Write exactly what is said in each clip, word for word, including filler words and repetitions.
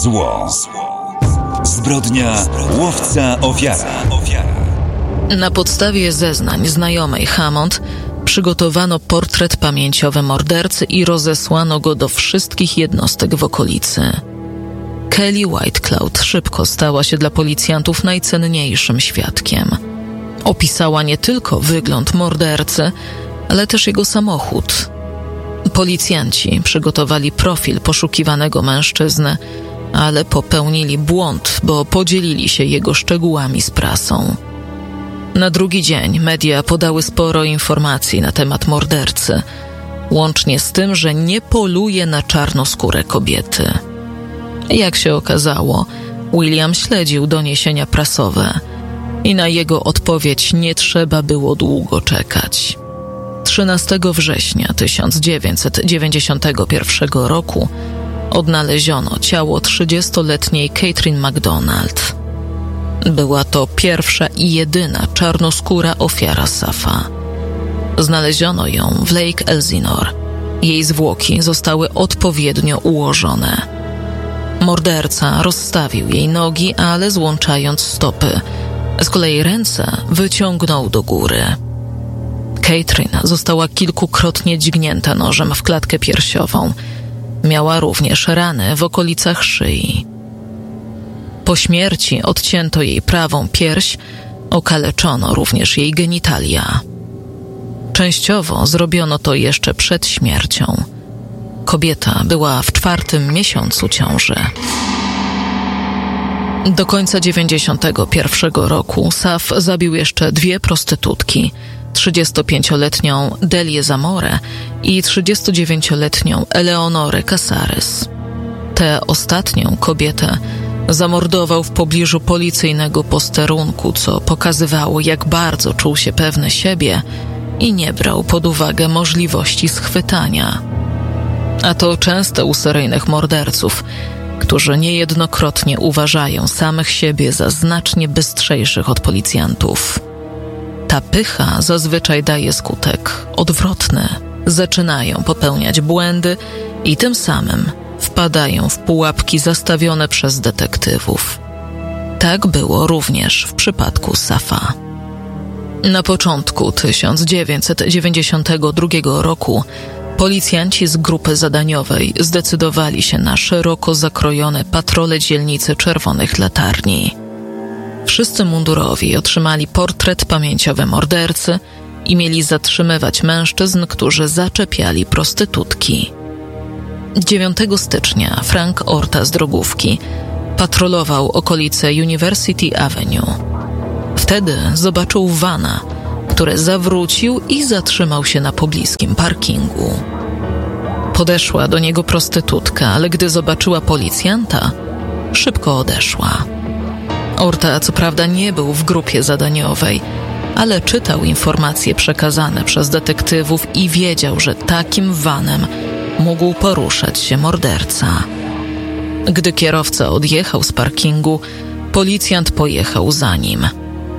Zło. Zbrodnia łowca ofiara. Na podstawie zeznań znajomej Hammond przygotowano portret pamięciowy mordercy i rozesłano go do wszystkich jednostek w okolicy. Kelly Whitecloud szybko stała się dla policjantów najcenniejszym świadkiem. Opisała nie tylko wygląd mordercy, ale też jego samochód. Policjanci przygotowali profil poszukiwanego mężczyzny, ale popełnili błąd, bo podzielili się jego szczegółami z prasą. Na drugi dzień media podały sporo informacji na temat mordercy, łącznie z tym, że nie poluje na czarnoskóre kobiety. Jak się okazało, William śledził doniesienia prasowe i na jego odpowiedź nie trzeba było długo czekać. trzynastego września tysiąc dziewięćset dziewięćdziesiątego pierwszego roku odnaleziono ciało trzydziestoletniej Catherine McDonald. Była to pierwsza i jedyna czarnoskóra ofiara Safa. Znaleziono ją w Lake Elsinore. Jej zwłoki zostały odpowiednio ułożone. Morderca rozstawił jej nogi, ale złączając stopy. Z kolei ręce wyciągnął do góry. Catherine została kilkukrotnie dźgnięta nożem w klatkę piersiową. Miała również rany w okolicach szyi. Po śmierci odcięto jej prawą pierś, okaleczono również jej genitalia. Częściowo zrobiono to jeszcze przed śmiercią. Kobieta była w czwartym miesiącu ciąży. Do końca dziewięćdziesiątego pierwszego roku Saf zabił jeszcze dwie prostytutki, trzydziestopięcioletnią Delię Zamorę i trzydziestodziewięcioletnią Eleonorę Casares. Tę ostatnią kobietę zamordował w pobliżu policyjnego posterunku, co pokazywało, jak bardzo czuł się pewny siebie i nie brał pod uwagę możliwości schwytania. A to częste u seryjnych morderców, którzy niejednokrotnie uważają samych siebie za znacznie bystrzejszych od policjantów. Ta pycha zazwyczaj daje skutek odwrotny. Zaczynają popełniać błędy i tym samym wpadają w pułapki zastawione przez detektywów. Tak było również w przypadku Safa. Na początku tysiąc dziewięćset dziewięćdziesiątego drugiego roku policjanci z grupy zadaniowej zdecydowali się na szeroko zakrojone patrole dzielnicy Czerwonych Latarni. Wszyscy mundurowi otrzymali portret pamięciowy mordercy i mieli zatrzymywać mężczyzn, którzy zaczepiali prostytutki. dziewiątego stycznia Frank Orta z drogówki patrolował okolice University Avenue. Wtedy zobaczył vana, który zawrócił i zatrzymał się na pobliskim parkingu. Podeszła do niego prostytutka, ale gdy zobaczyła policjanta, szybko odeszła. Orta co prawda nie był w grupie zadaniowej, ale czytał informacje przekazane przez detektywów i wiedział, że takim vanem mógł poruszać się morderca. Gdy kierowca odjechał z parkingu, policjant pojechał za nim.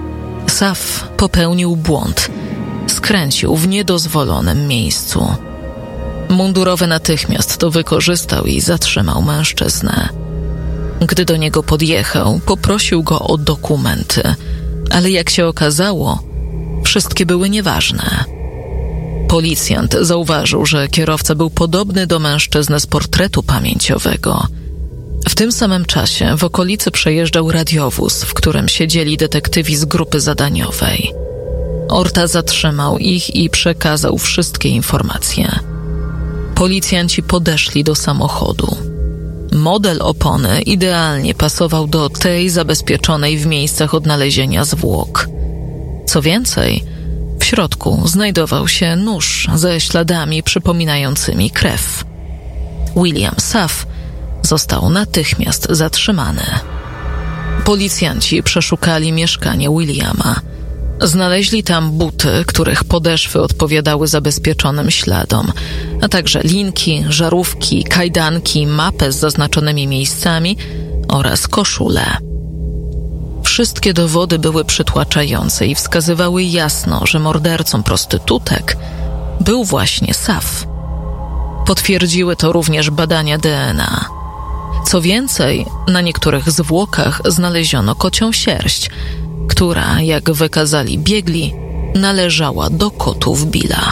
Saf popełnił błąd. Skręcił w niedozwolonym miejscu. Mundurowy natychmiast to wykorzystał i zatrzymał mężczyznę. Gdy do niego podjechał, poprosił go o dokumenty, ale jak się okazało, wszystkie były nieważne. Policjant zauważył, że kierowca był podobny do mężczyzny z portretu pamięciowego. W tym samym czasie w okolicy przejeżdżał radiowóz, w którym siedzieli detektywi z grupy zadaniowej. Orta zatrzymał ich i przekazał wszystkie informacje. Policjanci podeszli do samochodu. Model opony idealnie pasował do tej zabezpieczonej w miejscach odnalezienia zwłok. Co więcej, w środku znajdował się nóż ze śladami przypominającymi krew. William Saf został natychmiast zatrzymany. Policjanci przeszukali mieszkanie Williama. Znaleźli tam buty, których podeszwy odpowiadały zabezpieczonym śladom, a także linki, żarówki, kajdanki, mapę z zaznaczonymi miejscami oraz koszulę. Wszystkie dowody były przytłaczające i wskazywały jasno, że mordercą prostytutek był właśnie Saf. Potwierdziły to również badania D N A. Co więcej, na niektórych zwłokach znaleziono kocią sierść, która, jak wykazali biegli, należała do kotów Billa.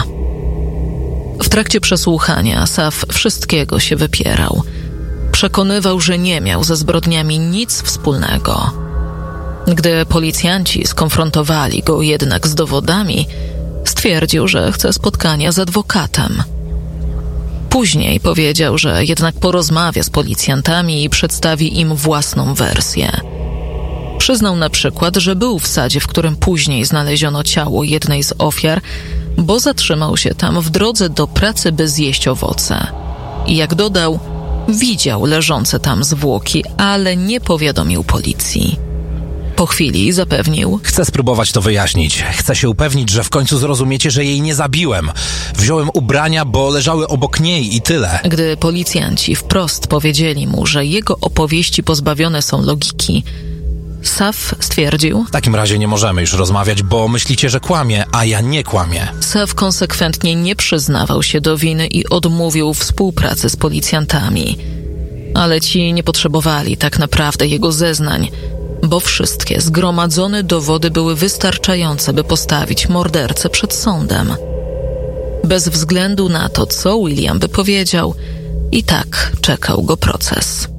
W trakcie przesłuchania Saf wszystkiego się wypierał. Przekonywał, że nie miał ze zbrodniami nic wspólnego. Gdy policjanci skonfrontowali go jednak z dowodami, stwierdził, że chce spotkania z adwokatem. Później powiedział, że jednak porozmawia z policjantami i przedstawi im własną wersję. Przyznał na przykład, że był w sadzie, w którym później znaleziono ciało jednej z ofiar, bo zatrzymał się tam w drodze do pracy, by zjeść owoce. I jak dodał, widział leżące tam zwłoki, ale nie powiadomił policji. Po chwili zapewnił: Chcę spróbować to wyjaśnić. Chcę się upewnić, że w końcu zrozumiecie, że jej nie zabiłem. Wziąłem ubrania, bo leżały obok niej i tyle. Gdy policjanci wprost powiedzieli mu, że jego opowieści pozbawione są logiki, Saf stwierdził: W takim razie nie możemy już rozmawiać, bo myślicie, że kłamie, a ja nie kłamię. Saf konsekwentnie nie przyznawał się do winy i odmówił współpracy z policjantami. Ale ci nie potrzebowali tak naprawdę jego zeznań, bo wszystkie zgromadzone dowody były wystarczające, by postawić mordercę przed sądem. Bez względu na to, co William by powiedział, i tak czekał go proces.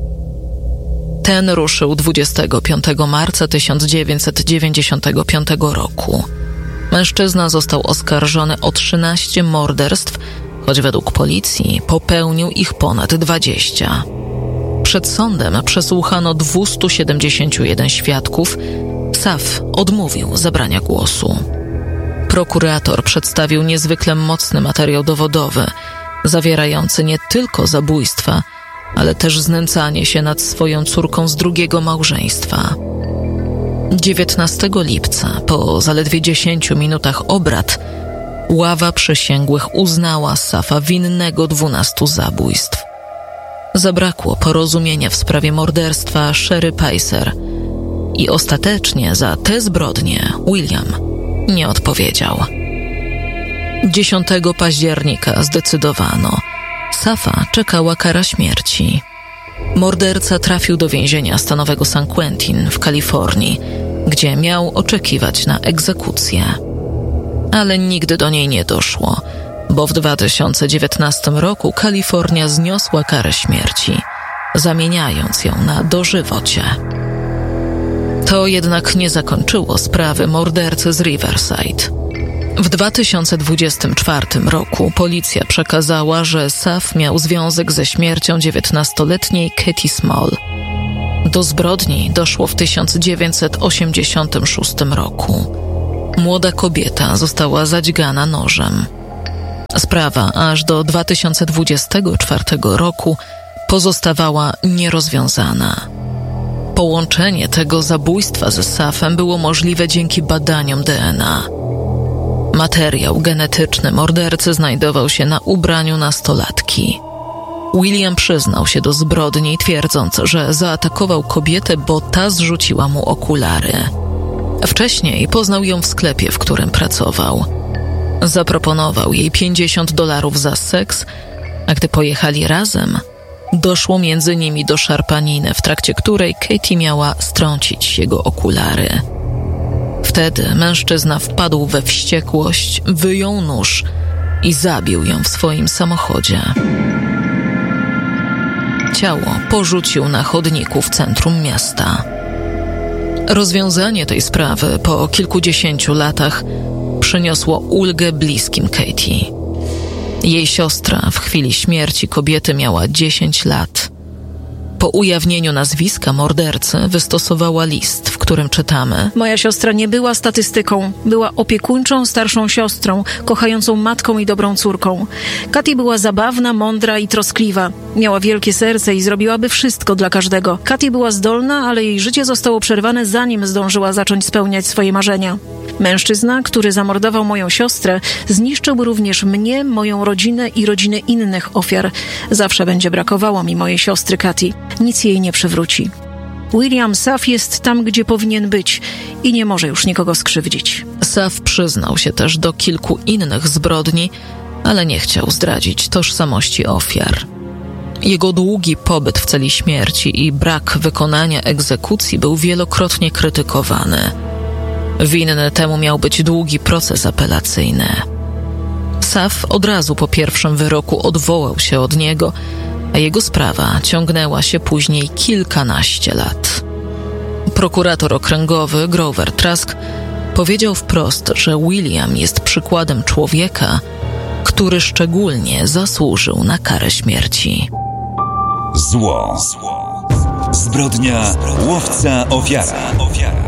Ten ruszył dwudziestego piątego marca tysiąc dziewięćset dziewięćdziesiątego piątego roku. Mężczyzna został oskarżony o trzynaście morderstw, choć według policji popełnił ich ponad dwadzieścia. Przed sądem przesłuchano dwieście siedemdziesiąt jeden świadków. Saf odmówił zabrania głosu. Prokurator przedstawił niezwykle mocny materiał dowodowy, zawierający nie tylko zabójstwa, ale też znęcanie się nad swoją córką z drugiego małżeństwa. dziewiętnastego lipca, po zaledwie dziesięciu minutach obrad, ława przysięgłych uznała Safa winnego dwunastu zabójstw. Zabrakło porozumienia w sprawie morderstwa Sherry Pacer i ostatecznie za te zbrodnie William nie odpowiedział. dziesiątego października zdecydowano: Safa czekała kara śmierci. Morderca trafił do więzienia stanowego San Quentin w Kalifornii, gdzie miał oczekiwać na egzekucję. Ale nigdy do niej nie doszło, bo w dwa tysiące dziewiętnastym roku Kalifornia zniosła karę śmierci, zamieniając ją na dożywocie. To jednak nie zakończyło sprawy mordercy z Riverside. W dwa tysiące dwudziestym czwartym roku policja przekazała, że Saf miał związek ze śmiercią dziewiętnastoletniej Katie Small. Do zbrodni doszło w tysiąc dziewięćset osiemdziesiątym szóstym roku. Młoda kobieta została zadźgana nożem. Sprawa aż do dwa tysiące dwudziestego czwartego roku pozostawała nierozwiązana. Połączenie tego zabójstwa ze Safem było możliwe dzięki badaniom D N A. Materiał genetyczny mordercy znajdował się na ubraniu nastolatki. William przyznał się do zbrodni, twierdząc, że zaatakował kobietę, bo ta zrzuciła mu okulary. Wcześniej poznał ją w sklepie, w którym pracował. Zaproponował jej pięćdziesiąt dolarów za seks, a gdy pojechali razem, doszło między nimi do szarpaniny, w trakcie której Katie miała strącić jego okulary. Wtedy mężczyzna wpadł we wściekłość, wyjął nóż i zabił ją w swoim samochodzie. Ciało porzucił na chodniku w centrum miasta. Rozwiązanie tej sprawy po kilkudziesięciu latach przyniosło ulgę bliskim Katie. Jej siostra w chwili śmierci kobiety miała dziesięć lat. Po ujawnieniu nazwiska mordercy wystosowała list, w którym czytamy: Moja siostra nie była statystyką, była opiekuńczą starszą siostrą, kochającą matką i dobrą córką. Katie była zabawna, mądra i troskliwa. Miała wielkie serce i zrobiłaby wszystko dla każdego. Katie była zdolna, ale jej życie zostało przerwane, zanim zdążyła zacząć spełniać swoje marzenia. Mężczyzna, który zamordował moją siostrę, zniszczył również mnie, moją rodzinę i rodziny innych ofiar. Zawsze będzie brakowało mi mojej siostry Katie. Nic jej nie przywróci. William Saf jest tam, gdzie powinien być i nie może już nikogo skrzywdzić. Saf przyznał się też do kilku innych zbrodni, ale nie chciał zdradzić tożsamości ofiar. Jego długi pobyt w celi śmierci i brak wykonania egzekucji był wielokrotnie krytykowany. Winny temu miał być długi proces apelacyjny. Saf od razu po pierwszym wyroku odwołał się od niego, a jego sprawa ciągnęła się później kilkanaście lat. Prokurator okręgowy Grover Trask powiedział wprost, że William jest przykładem człowieka, który szczególnie zasłużył na karę śmierci. Zło. Zbrodnia łowca ofiara.